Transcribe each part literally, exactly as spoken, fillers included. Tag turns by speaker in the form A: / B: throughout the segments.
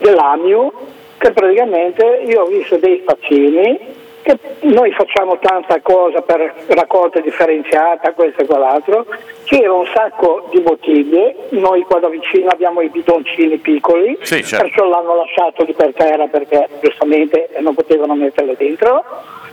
A: dell'Amiu, che praticamente io ho visto dei faccini, che noi facciamo tanta cosa per raccolta differenziata, questo e quell'altro, c'era un sacco di bottiglie, noi qua da vicino abbiamo i bidoncini piccoli,
B: sì, certo.
A: Perciò l'hanno lasciato lì per terra perché giustamente non potevano metterle dentro,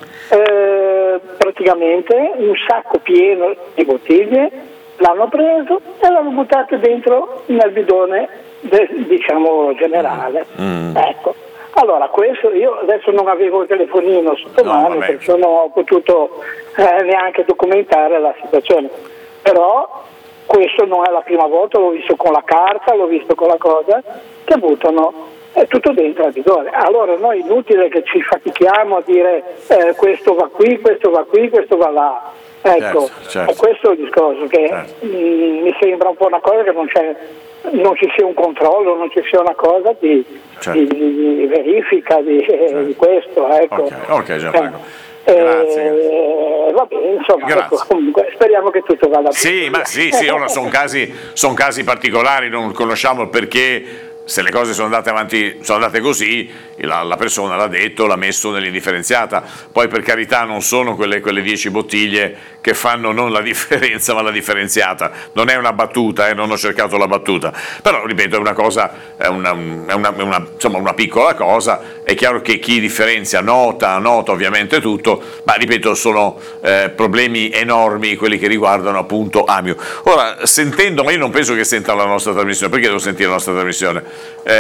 A: eh, praticamente un sacco pieno di bottiglie, l'hanno preso e l'hanno buttato dentro nel bidone de, diciamo generale. Mm. Ecco. Allora, questo io adesso non avevo il telefonino sotto
B: no,
A: mano, perciò non ho potuto eh, neanche documentare la situazione, però questo non è la prima volta, l'ho visto con la carta, l'ho visto con la cosa, che buttano eh, tutto dentro al bidone. Allora noi è inutile che ci fatichiamo a dire eh, questo va qui, questo va qui, questo va là. Ecco,
B: certo, certo.
A: è questo il discorso, che
B: certo.
A: mh, mi sembra un po' una cosa che non c'è, non ci sia un controllo, non ci sia una cosa di,
B: certo.
A: di, di verifica di, certo. di questo, ecco.
B: Ok, okay Gianfranco.
A: Eh,
B: Grazie.
A: Eh, va bene, insomma, ecco, comunque, speriamo che tutto vada bene.
B: Sì, ma sì, sì, ora sono casi, son casi particolari, non conosciamo il perché. Se le cose sono andate avanti, sono andate così, la, la persona l'ha detto, l'ha messo nell'indifferenziata. Poi per carità non sono quelle, quelle dieci bottiglie che fanno non la differenza ma la differenziata. Non è una battuta, eh, non ho cercato la battuta. Però ripeto, è una cosa, è una, è una, è una, insomma, una piccola cosa. È chiaro che chi differenzia nota, nota ovviamente tutto, ma ripeto sono eh, problemi enormi quelli che riguardano appunto Amiu. Ora, sentendo, ma io non penso che senta la nostra trasmissione, perché devo sentire la nostra trasmissione?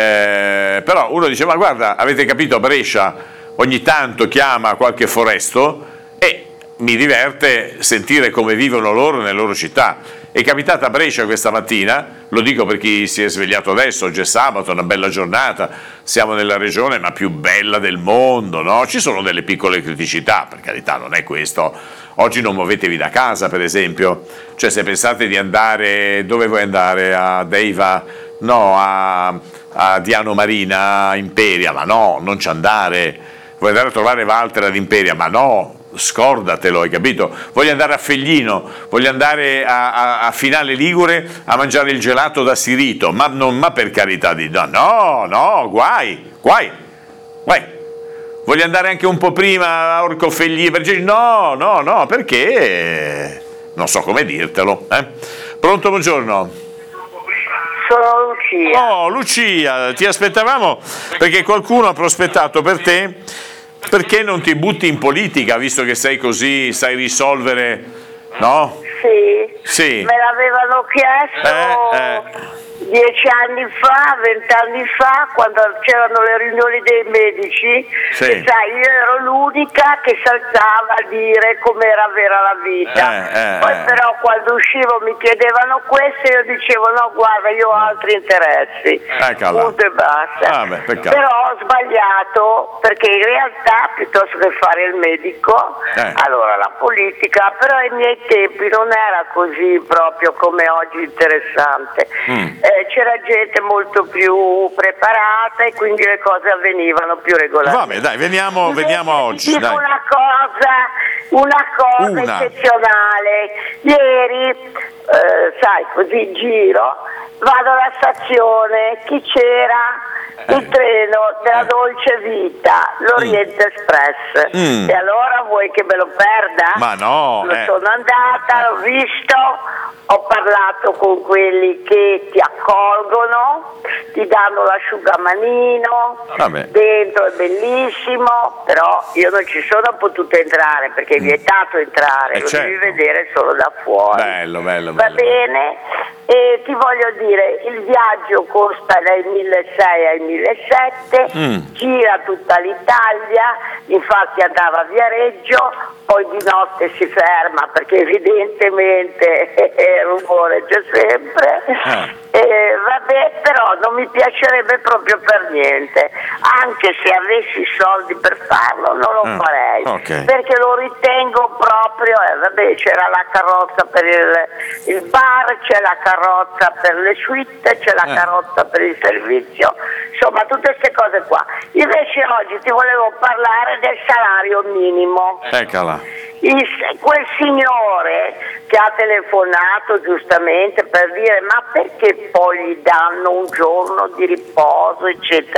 B: Eh, però uno dice, ma guarda, avete capito, a Brescia ogni tanto chiama qualche foresto e mi diverte sentire come vivono loro nelle loro città. È capitata a Brescia questa mattina, lo dico per chi si è svegliato adesso, oggi è sabato, una bella giornata, siamo nella regione ma più bella del mondo, no? Ci sono delle piccole criticità, per carità, non è questo. Oggi non muovetevi da casa, per esempio, cioè se pensate di andare, dove vuoi andare? A Deiva? No, a, a Diano Marina, a Imperia, ma no, non ci andare. Vuoi andare a trovare Walter ad Imperia? Ma no, scordatelo, hai capito? Voglio andare a Feglino, voglio andare a, a, a Finale Ligure a mangiare il gelato da Sirito, ma, non, ma per carità di no, no, no, guai, guai, guai. Voglio andare anche un po' prima a Orcofegli, no, no, no, perché non so come dirtelo. Eh? Pronto, buongiorno.
C: Sono Lucia.
B: Oh, Lucia, ti aspettavamo perché qualcuno ha prospettato per te. Perché non ti butti in politica, visto che sei così, sai risolvere, no?
C: Sì,
B: sì.
C: Me l'avevano chiesto
B: eh, eh.
C: dieci anni fa, vent'anni fa, quando c'erano le riunioni dei medici,
B: sì.
C: E sai, io ero l'unica che saltava a dire com'era vera la vita.
B: Eh, eh,
C: Poi
B: eh.
C: però quando uscivo mi chiedevano questo e io dicevo no, guarda, io ho altri interessi.
B: Eccola.
C: Punto e basta.
B: Ah, beh, peccato.
C: Però ho sbagliato, perché in realtà piuttosto che fare il medico,
B: eh.
C: allora la politica, però ai miei tempi non era così proprio come oggi interessante. Mm. Eh, c'era gente molto più preparata e quindi le cose avvenivano più regolarmente.
B: Vabbè, dai, veniamo, veniamo a oggi.
C: Dico
B: dai.
C: una cosa, una cosa
B: una.
C: eccezionale. Ieri, eh, sai, così giro, vado alla stazione, chi c'era? Il treno della Dolce Vita, l'Oriente mm. Express.
B: Mm.
C: E allora vuoi che me lo perda?
B: Ma no!
C: Lo
B: eh.
C: sono andata, l'ho visto, ho parlato con quelli che ti accolgono, ti danno l'asciugamanino,
B: Vabbè.
C: Dentro è bellissimo, però io non ci sono potuta entrare perché è vietato entrare,
B: eh
C: lo
B: certo.
C: devi vedere solo da fuori.
B: Bello, bello,
C: Va
B: bello.
C: bene? E ti voglio dire, il viaggio costa dai milleseicento ai millesettecento,
B: mm.
C: gira tutta l'Italia, infatti andava a Viareggio, poi di notte si ferma perché evidentemente il rumore c'è sempre.
B: Ah.
C: Eh, vabbè, però non mi piacerebbe proprio per niente, anche se avessi soldi per farlo non lo
B: ah.
C: farei,
B: okay.
C: perché lo ritengo proprio, eh, vabbè, c'era la carrozza per il, il bar, c'è la carrozza per le suite, c'è la
B: eh.
C: carrozza per il servizio, insomma tutte queste cose qua. Invece oggi ti volevo parlare del salario minimo.
B: Eccola.
C: Il, quel signore che ha telefonato giustamente per dire ma perché poi gli danno un giorno di riposo eccetera,